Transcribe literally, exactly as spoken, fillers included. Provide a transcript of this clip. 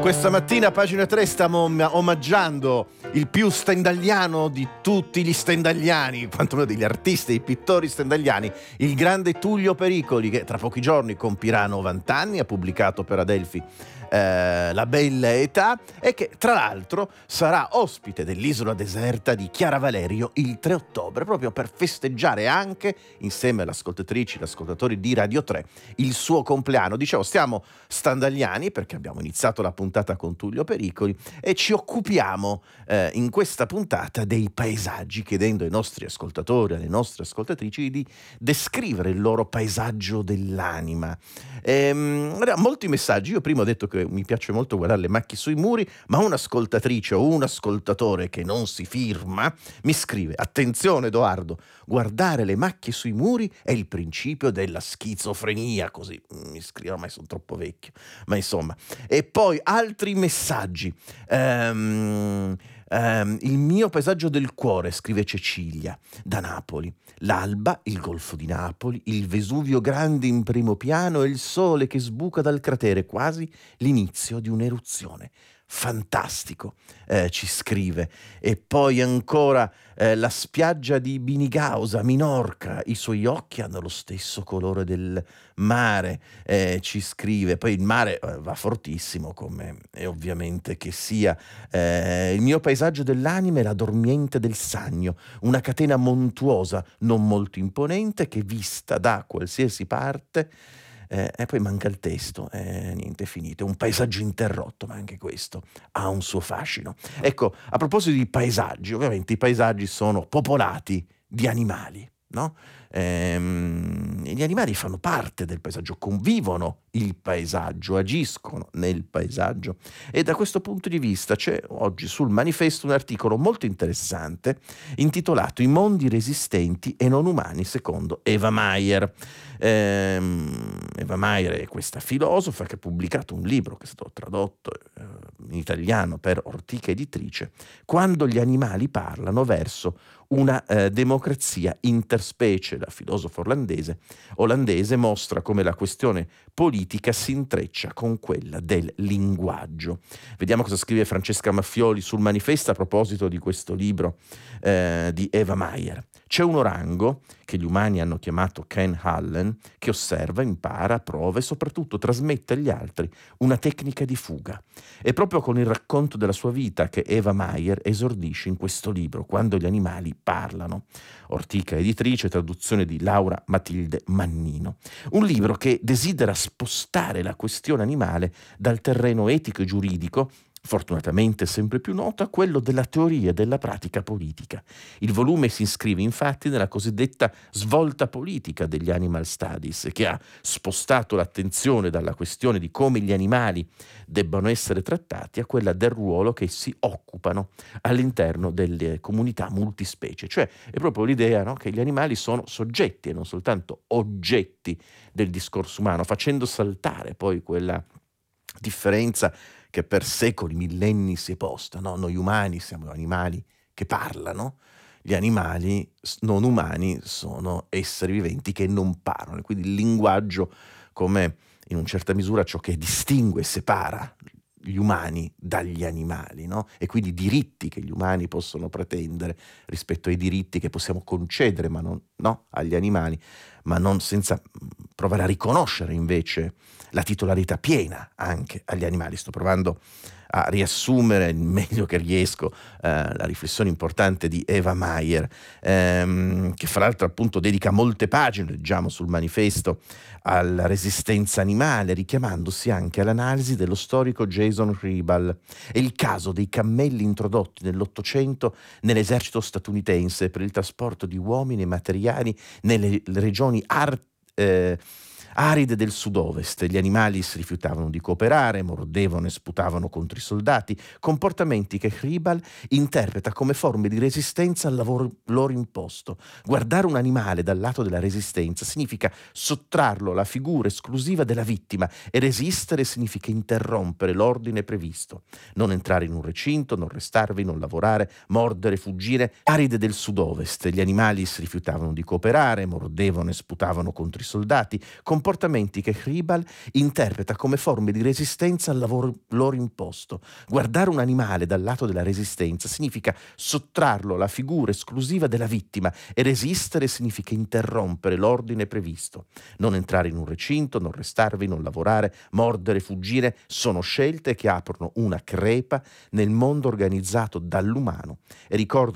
Questa mattina a pagina tre stiamo omaggiando il più stendagliano di tutti gli stendagliani, quantomeno degli artisti, dei pittori stendagliani, il grande Tullio Pericoli, che tra pochi giorni compirà novanta anni, ha pubblicato per Adelphi eh, La bella età, e che tra l'altro sarà ospite dell'Isola deserta di Chiara Valerio il tre ottobre, proprio per festeggiare anche, insieme alle ascoltatrici e agli ascoltatori di Radio tre, il suo compleanno. Dicevo, stiamo stendagliani perché abbiamo iniziato la puntata con Tullio Pericoli e ci occupiamo eh, in questa puntata dei paesaggi, chiedendo ai nostri ascoltatori, alle nostre ascoltatrici di descrivere il loro paesaggio dell'anima. Ehm, molti messaggi. Io prima ho detto che mi piace molto guardare le macchie sui muri, ma un'ascoltatrice o un ascoltatore che non si firma mi scrive: attenzione Edoardo, guardare le macchie sui muri è il principio della schizofrenia, così mi scrive, ormai sono troppo vecchio, ma insomma. E poi altri messaggi. Ehm, ehm, il mio paesaggio del cuore, scrive Cecilia da Napoli: l'alba, il golfo di Napoli, il Vesuvio grande in primo piano e il sole che sbuca dal cratere, quasi l'inizio di un'eruzione. Fantastico, eh, ci scrive. E poi ancora eh, la spiaggia di Binigausa, Minorca, i suoi occhi hanno lo stesso colore del mare, eh, ci scrive. Poi il mare eh, va fortissimo, come è ovviamente che sia. Eh, il mio paesaggio dell'anima è la dormiente del Sannio, una catena montuosa non molto imponente che vista da qualsiasi parte. Eh, e poi manca il testo, eh, niente, è finito. È un paesaggio interrotto, ma anche questo ha un suo fascino. Ecco, a proposito di paesaggi, ovviamente i paesaggi sono popolati di animali, no? Ehm, gli animali fanno parte del paesaggio, convivono il paesaggio, agiscono nel paesaggio, e da questo punto di vista c'è oggi sul Manifesto un articolo molto interessante intitolato I mondi resistenti e non umani secondo Eva Mayer. Ehm, Eva Mayer è questa filosofa che ha pubblicato un libro che è stato tradotto eh, in italiano per Ortica Editrice, Quando gli animali parlano, verso una eh, democrazia interspecie. La filosofa olandese, olandese mostra come la questione politica si intreccia con quella del linguaggio. Vediamo cosa scrive Francesca Maffioli sul Manifesto a proposito di questo libro eh, di Eva Mayer. C'è un orango che gli umani hanno chiamato Ken Hallen, che osserva, impara, prova e soprattutto trasmette agli altri una tecnica di fuga. È proprio con il racconto della sua vita che Eva Mayer esordisce in questo libro, Quando gli animali parlano. Ortica Editrice, traduzione di Laura Matilde Mannino. Un libro che desidera spostare la questione animale dal terreno etico e giuridico, fortunatamente sempre più noto, a quello della teoria e della pratica politica. Il volume si iscrive infatti nella cosiddetta svolta politica degli Animal Studies, che ha spostato l'attenzione dalla questione di come gli animali debbano essere trattati a quella del ruolo che essi occupano all'interno delle comunità multispecie. Cioè è proprio l'idea, no, che gli animali sono soggetti e non soltanto oggetti del discorso umano, facendo saltare poi quella differenza che per secoli, millenni si è posta, no? Noi umani siamo animali che parlano, gli animali non umani sono esseri viventi che non parlano, quindi il linguaggio come in una certa misura ciò che distingue e separa gli umani dagli animali, no? E quindi i diritti che gli umani possono pretendere rispetto ai diritti che possiamo concedere, ma non, no, agli animali, ma non senza provare a riconoscere invece la titolarità piena anche agli animali. Sto provando a riassumere il meglio che riesco eh, la riflessione importante di Eva Mayer, ehm, che fra l'altro appunto dedica molte pagine, leggiamo sul Manifesto, alla resistenza animale, richiamandosi anche all'analisi dello storico Jason Ribal e il caso dei cammelli introdotti nell'Ottocento nell'esercito statunitense per il trasporto di uomini e materiali nelle regioni ar- eh, aride del sud-ovest. Gli animali si rifiutavano di cooperare, mordevano e sputavano contro i soldati, comportamenti che Ribal interpreta come forme di resistenza al lavoro loro imposto. Guardare un animale dal lato della resistenza significa sottrarlo alla figura esclusiva della vittima, e resistere significa interrompere l'ordine previsto. Non entrare in un recinto, non restarvi, non lavorare, mordere, fuggire. Aride del sud-ovest. Gli animali si rifiutavano di cooperare, mordevano e sputavano contro i soldati, comportamenti che Ribal interpreta come forme di resistenza al lavoro loro imposto. Guardare un animale dal lato della resistenza significa sottrarlo alla figura esclusiva della vittima e resistere significa interrompere l'ordine previsto. Non entrare in un recinto, non restarvi, non lavorare, mordere, fuggire sono scelte che aprono una crepa nel mondo organizzato dall'umano e ricordano